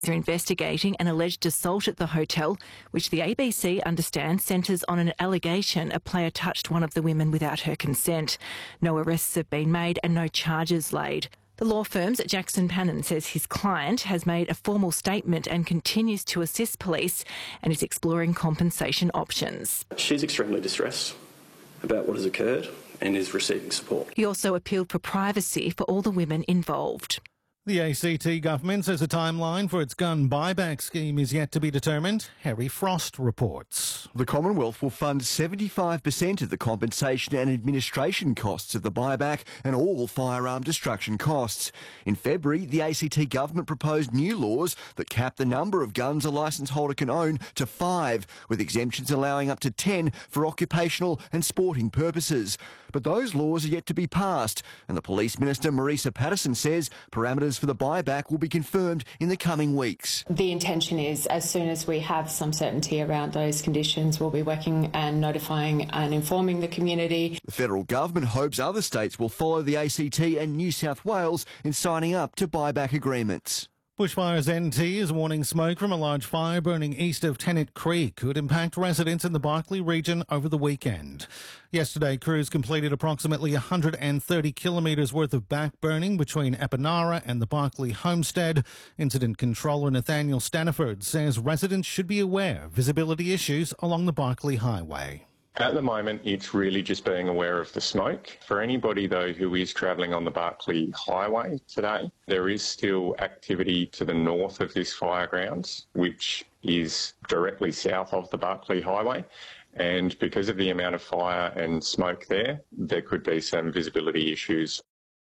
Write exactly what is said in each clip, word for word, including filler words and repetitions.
They're investigating an alleged assault at the hotel, which the A B C understands centres on an allegation a player touched one of the women without her consent. No arrests have been made and no charges laid. The law firm's Jackson Pannon says his client has made a formal statement and continues to assist police and is exploring compensation options. She's extremely distressed about what has occurred and is receiving support. He also appealed for privacy for all the women involved. The A C T government says a timeline for its gun buyback scheme is yet to be determined. Harry Frost reports. The Commonwealth will fund seventy-five percent of the compensation and administration costs of the buyback and all firearm destruction costs. In February, the A C T government proposed new laws that cap the number of guns a licence holder can own to five, with exemptions allowing up to ten for occupational and sporting purposes. But those laws are yet to be passed, and the Police Minister, Marisa Patterson, says parameters for the buyback will be confirmed in the coming weeks. The intention is, as soon as we have some certainty around those conditions, we'll be working and notifying and informing the community. The federal government hopes other states will follow the A C T and New South Wales in signing up to buyback agreements. Bushfires N T is warning smoke from a large fire burning east of Tennant Creek could impact residents in the Barkly region over the weekend. Yesterday, crews completed approximately one hundred thirty kilometres worth of backburning between Epinara and the Barkly homestead. Incident controller Nathaniel Staniford says residents should be aware of visibility issues along the Barkly highway. At the moment, it's really just being aware of the smoke. For anybody, though, who is travelling on the Barkly Highway today, there is still activity to the north of this fire grounds, which is directly south of the Barkly Highway. And because of the amount of fire and smoke there, there could be some visibility issues.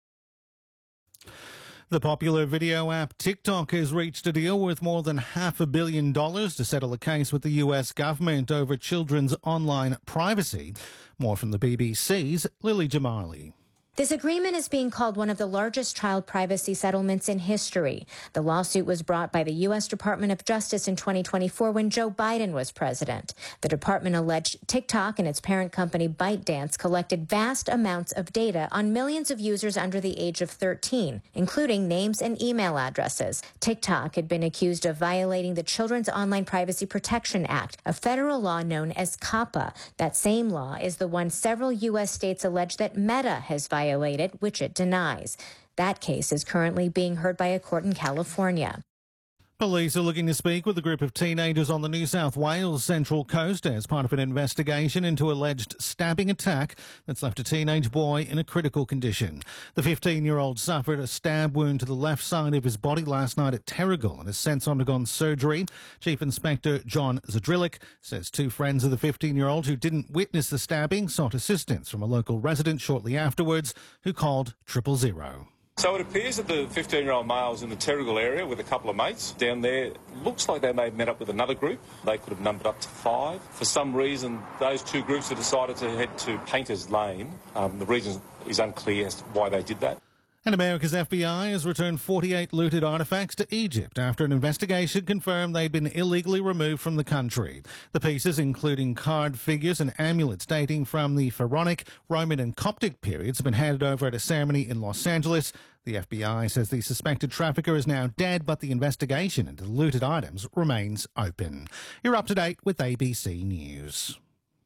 The popular video app TikTok has reached a deal worth more than half a billion dollars to settle a case with the U S government over children's online privacy. More from the B B C's Lily Jamali. This agreement is being called one of the largest child privacy settlements in history. The lawsuit was brought by the U S Department of Justice in twenty twenty-four when Joe Biden was president. The department alleged TikTok and its parent company ByteDance collected vast amounts of data on millions of users under the age of thirteen, including names and email addresses. TikTok had been accused of violating the Children's Online Privacy Protection Act, a federal law known as COPPA. That same law is the one several U S states allege that Meta has violated. Violated, which it denies. That case is currently being heard by a court in California. Police are looking to speak with a group of teenagers on the New South Wales Central Coast as part of an investigation into alleged stabbing attack that's left a teenage boy in a critical condition. The fifteen-year-old suffered a stab wound to the left side of his body last night at Terrigal and has since undergone surgery. Chief Inspector John Zadrillik says two friends of the fifteen-year-old who didn't witness the stabbing sought assistance from a local resident shortly afterwards who called triple zero. So it appears that the fifteen-year-old male was in the Terrigal area with a couple of mates down there. Looks like they may have met up with another group. They could have numbered up to five. For some reason, those two groups have decided to head to Painters Lane. Um, the reason is unclear as to why they did that. And America's F B I has returned forty-eight looted artefacts to Egypt after an investigation confirmed they'd been illegally removed from the country. The pieces, including card figures and amulets dating from the Pharaonic, Roman and Coptic periods, have been handed over at a ceremony in Los Angeles. The F B I says the suspected trafficker is now dead, but the investigation into the looted items remains open. You're up to date with A B C News.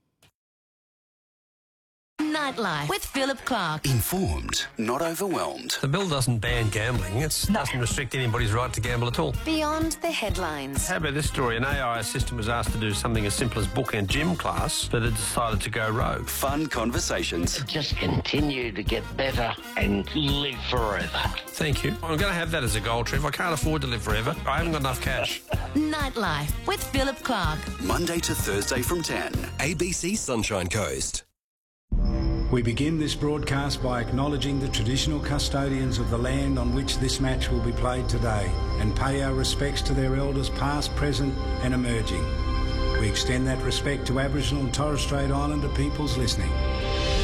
Nightlife with Philip Clark. Informed, not overwhelmed. The bill doesn't ban gambling. It no. doesn't restrict anybody's right to gamble at all. Beyond the headlines. How about this story? An A I assistant was asked to do something as simple as book a gym class, but it decided to go rogue. Fun conversations. Just continue to get better and live forever. Thank you. I'm going to have that as a goal, Trev. I can't afford to live forever. I haven't got enough cash. Nightlife with Philip Clark. Monday to Thursday from ten. A B C Sunshine Coast. We begin this broadcast by acknowledging the traditional custodians of the land on which this match will be played today and pay our respects to their elders past, present and emerging. We extend that respect to Aboriginal and Torres Strait Islander peoples listening.